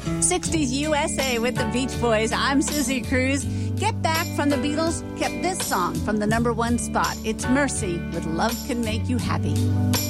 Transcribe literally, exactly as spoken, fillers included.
sixties U S A with the Beach Boys. I'm Susie Cruz. Get Back from the Beatles kept this song from the number one spot. It's Mercy with Love Can Make You Happy.